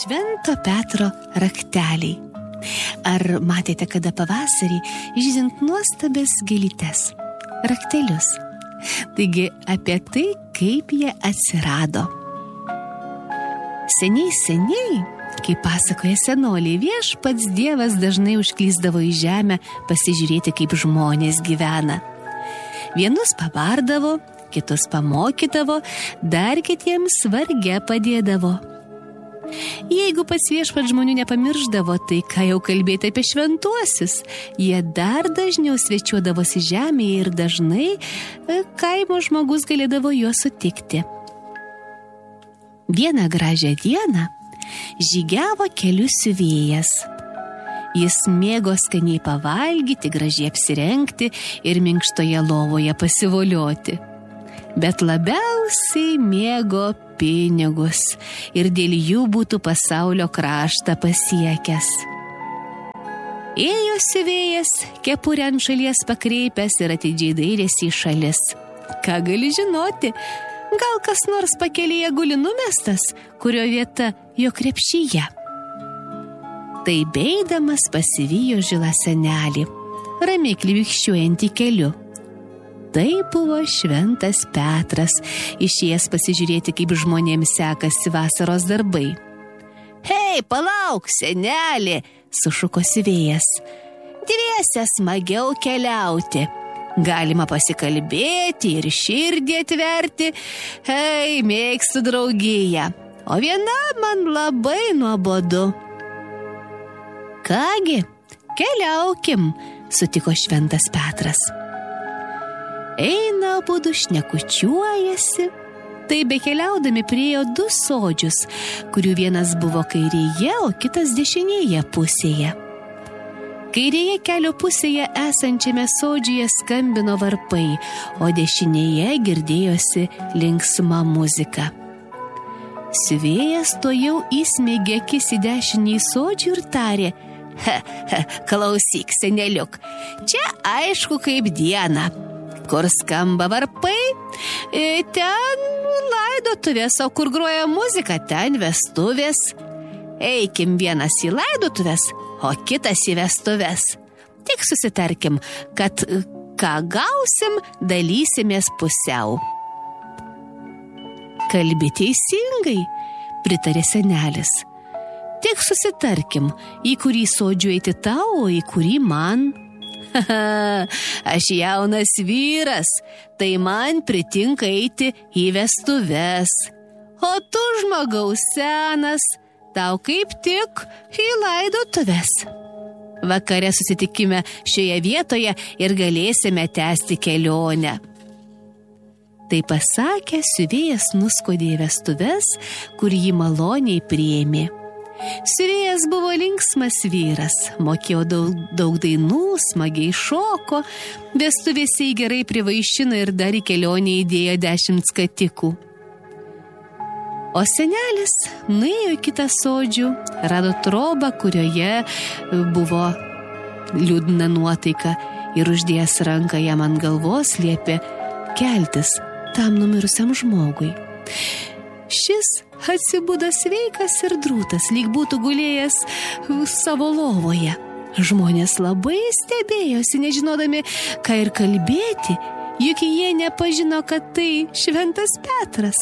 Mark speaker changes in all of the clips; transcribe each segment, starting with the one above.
Speaker 1: Švento Petro rakteliai. Ar matėte kada pavasarį žydint nuostabės gėlytes, raktelius? Taigi apie tai, kaip jie atsirado. Seniai, kaip pasakoja senoliai, viešpats Dievas dažnai užklysdavo į žemę pasižiūrėti, kaip žmonės gyvena. Vienus pabardavo, kitus pamokydavo, dar kitiems varge padėdavo. Jeigu pats viešpats žmonių nepamirždavo, tai ką jau kalbėti apie šventuosius, jie dar dažniau svečiuodavosi žemėje ir dažnai kaimo žmogus galėdavo juos sutikti. Vieną gražią dieną žygiavo keliu siuvėjas. Jis mėgo skaniai pavalgyti, gražiai apsirengti ir minkštoje lovoje pasivolioti. Bet labiausiai mėgo pinigus ir dėl jų būtų pasaulio kraštą pasiekęs. Ėjo siuvėjas, kepurę ant šalies pakreipęs ir atidžiai dairėsi į šalis. Ką gali žinoti? Gal kas nors pakelyje guli numestas, kurio vieta jo krepšyje? Tai beidamas pasivijo žilą senelį, ramiai klibikščiuojantį keliu. Tai buvo Šventas Petras, išėjęs pasižiūrėti, kaip žmonėms sekasi vasaros darbai. Hei, palauk, senelį, sušuko siuvėjas. Dviese smagiau keliauti. Galima pasikalbėti ir širdį atverti. Hei, mėgstu draugiją, o viena man labai nuobodu. Kągi, keliaukim, sutiko Šventas Petras. Eina abudu šnekučiuojasi. Tai bekeliaudami priėjo 2 sodžius, kurių vienas buvo kairėje, o kitas dešinėje pusėje. Kairėje kelio pusėje esančiame sodžiuje skambino varpai, o dešinėje girdėjosi linksma muzika. Siuvėjas tuojau įsmeigė akis į dešinį sodžių ir tarė: klausyk, seneliuk, čia aišku kaip diena. Kur skamba varpai, ten laidotuvės, o kur groja muzika, ten vestuvės. Eikim vienas į laidotuvės, o kitas į vestuvės. Tik susitarkim, kad ką gausim, dalysimės pusiau. Kalbi teisingai, pritarė senelis. Tik susitarkim, į kurį sodžių eiti tau, o į kurį man. Aš jaunas vyras, tai man pritinka eiti į vestuves. O tu, žmogaus senas, tau kaip tik į laidotuves. Vakare susitikime šioje vietoje ir galėsime tęsti kelionę. Tai pasakė, siuvėjas nuskodė į vestuves, kur jį maloniai priėmė. Siuvėjas buvo linksmas vyras, mokėjo daug dainų, smagiai šoko, vestuvėse jį gerai privaišino ir dar į kelionę įdėjo 10 skatikų. O senelis nuėjo į kitą sodžių, rado trobą, kurioje buvo liūdna nuotaika ir uždėjęs ranką jam ant galvos liepė keltis tam numirusiam žmogui. Šis atsibudo sveikas ir drūtas, lyg būtų gulėjęs savo lovoje. Žmonės labai stebėjosi, nežinodami, ką ir kalbėti, juk jie nepažino, kad tai Šventas Petras.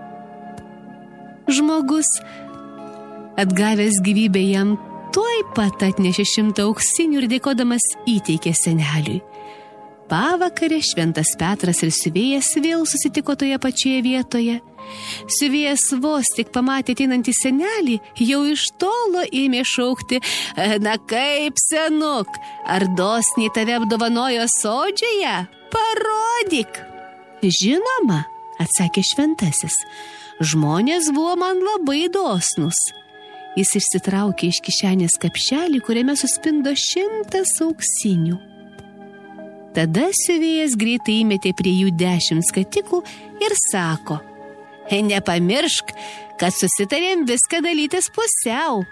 Speaker 1: Žmogus, atgavęs gyvybę, jam tuoj pat atnešė 100 auksinių ir dėkodamas įteikė seneliui. Pavakarę Šventas Petras ir siuvėjas vėl susitiko toje pačioje vietoje. Siuvėjas vos tik pamatė ateinantį senelį, jau iš tolo ėmė šaukti: na kaip, senuk, ar dosniai tave apdovanojo sodžioje? Parodyk. Žinoma, atsakė šventasis, žmonės buvo man labai dosnūs. Jis išsitraukė iš kišenės kapšelį, kuriame suspindo 100 auksinių. Tada siuvėjas greitai įmetė prie jų 10 skatikų ir sako: nepamiršk, kad susitarėm viską dalytis pusiau.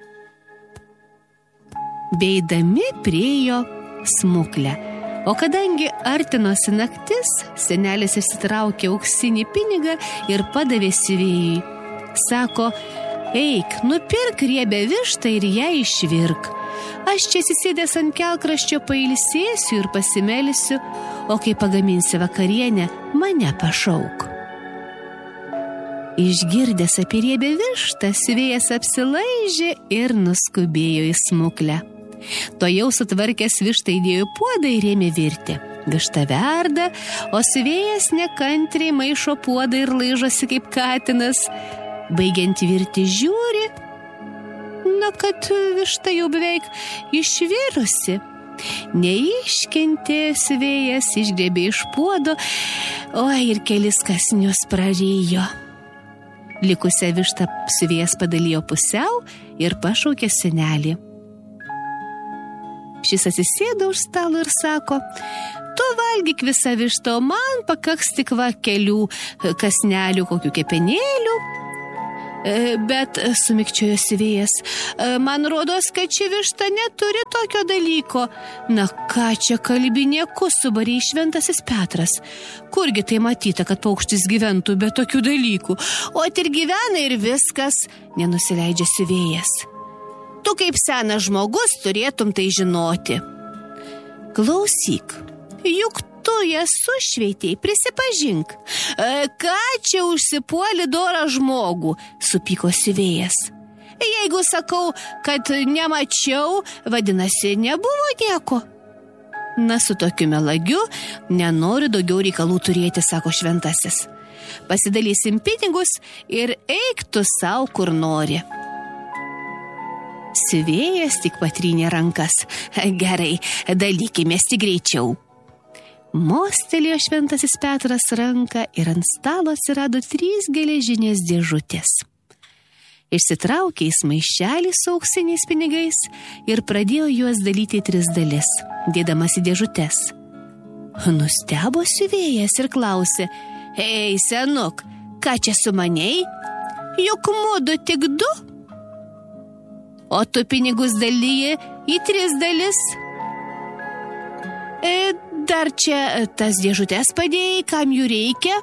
Speaker 1: Beidami priėjo smuklę, o kadangi artinosi naktis, senelis išsitraukė auksinį pinigą ir padavė siuvėjui. Sako: Eik, nupirk riebę vištą ir ją išvirk. Aš čia sėdęs ant kelkraščio pailsėsiu ir pasimelsiu, o kai pagaminsi vakarienę, mane pašauk. Išgirdęs apie riebę vištą, siuvėjas apsilaižė ir nuskubėjo į smuklę. Tuojau sutvarkęs vištą įdėjo puodą ir ėmė virti. Višta verda, o siuvėjas nekantriai maišo puodą ir laižosi kaip katinas. Baigiant virti žiūri, kad višta jau beveik išvirusi. Neiškentėjo siuvėjas, išgriebė iš puodo, ir kelis kąsnius prarijo. Likusią vištą siuvėjas padalijo pusiau ir pašaukė senelį. Šis atsisėdo už stalo ir sako: tu valgyk visą vištą, o man pakaks tik kelių kąsnelių, kokių kepenėlių. Bet, sumikčiojo siuvėjas, man rodos, kad ši višta neturi tokio dalyko. Na ką čia kalbinėku, subarė šventasis Petras. Kurgi tai matyta, kad paukštis gyventų be tokių dalykų? O ir gyvena ir viskas, nenusileidžia siuvėjas. Tu kaip senas žmogus turėtum tai žinoti. Klausyk, juk tu jas sušveitei, prisipažink. Ką čia užsipuoli dorą žmogų, supyko siuvėjas. Jeigu sakau, kad nemačiau, vadinasi, nebuvo nieko. Na, su tokiu melagiu nenoriu daugiau reikalų turėti, sako šventasis. Pasidalysim pinigus ir eik tu sau, kur nori. Siuvėjas tik patrynė rankas. Gerai, dalykimės tik greičiau. Mostelėjo šventasis Petras ranką ir ant stalo atsirado 3 geležinės dėžutės. Išsitraukė jis maišelį su auksiniais pinigais ir pradėjo juos dalyti į 3 dalis, dėdamas į dėžutes. Nustebo siuvėjas ir klausė: ei, senuk, ką čia sumanei? Juk mudu tik 2. O tu pinigus dalyji į 3 dalis. Dar čia tas dėžutės padėjai, kam jų reikia?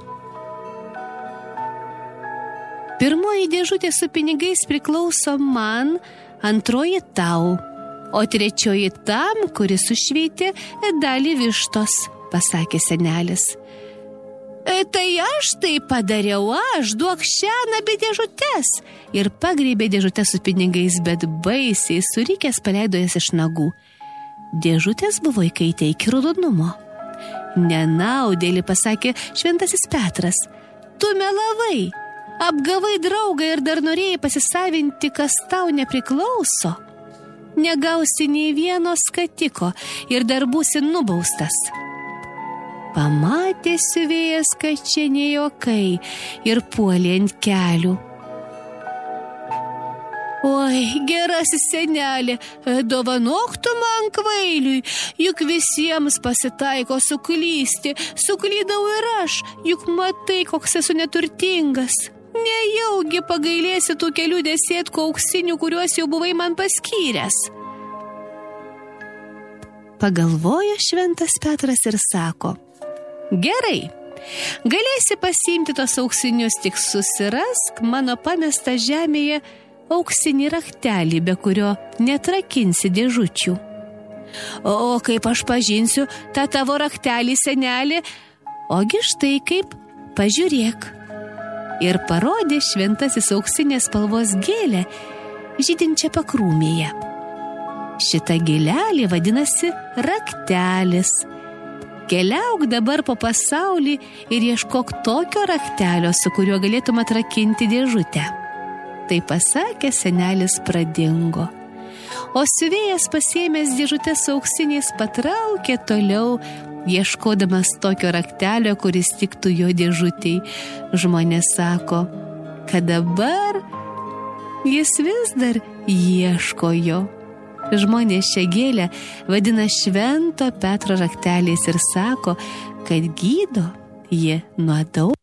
Speaker 1: Pirmoji dėžutė su pinigais priklauso man, antroji tau, o trečioji tam, kuris sušveitė dalį vištos, pasakė senelis. Tai aš tai padariau, duok šią abi dėžutes. Ir pagreibė dėžutę su pinigais, bet baisiai surikęs paleido jas iš nagų. Dėžutės buvo įkaitę iki raudonumo. Nenaudėlį, pasakė šventasis Petras, tu melavai, apgavai draugą ir dar norėjai pasisavinti, kas tau nepriklauso. Negausi nei vieno skatiko ir dar būsi nubaustas. Pamatė siuvėjas, kad čia ne juokai, ir puolė ant kelių. Oi, gerasis senelė, dovanok tu man kvailiui, juk visiems pasitaiko suklysti, suklydau ir aš, juk matai, koks esu neturtingas. Nejaugi pagailėsi tų kelių desėtkų auksinių, kuriuos jau buvai man paskyręs. Pagalvojo šventas Petras ir sako: gerai, galėsi pasiimti tos auksinius, tik susirask mano pamestą žemėje auksinį raktelį, be kurio netrakinsi dėžučių. O kaip aš pažinsiu tą tavo raktelį, senelį? Ogi štai kaip, pažiūrėk. Ir parodė šventasis auksinės spalvos gėlę, žydinčią pakrūmėje. Šita gėlelė vadinasi raktelis. Keliauk dabar po pasaulį ir ieškok tokio raktelio, su kuriuo galėtum atrakinti dėžutę. Tai pasakė, senelis pradingo. O siuvėjas pasiėmęs dėžutės auksiniais patraukė toliau, ieškodamas tokio raktelio, kuris tiktų jo dėžutei. Žmonės sako, kad dabar jis vis dar ieško jo. Žmonės šią gėlę vadina švento Petro rakteliais ir sako, kad gydo ji nuo daug.